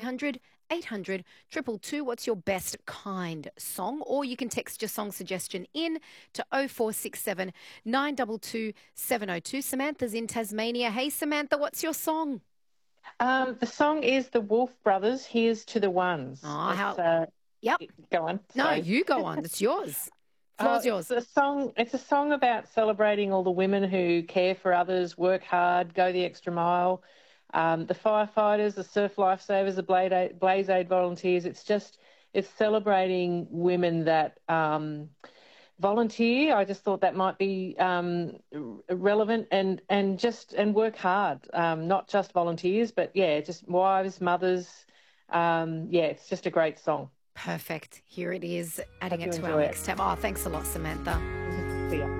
800 800 222. What's your best kind song? Or you can text your song suggestion in to 0467 922 702. Samantha's in Tasmania. Hey, Samantha, what's your song? The song is the Wolf Brothers, Here's to the Ones. Oh, yep. Go on. No, Sorry. you go on. It's yours. Floor's yours. It's a song about celebrating all the women who care for others, work hard, go the extra mile. The firefighters, the surf lifesavers, the Blaze Aid volunteers. It's celebrating women that volunteer. I just thought that might be relevant and work hard. Not just volunteers, but just wives, mothers. It's just a great song. Perfect. Here it is, adding Hope it you to our enjoy next tab. Oh, thanks a lot, Samantha. See ya.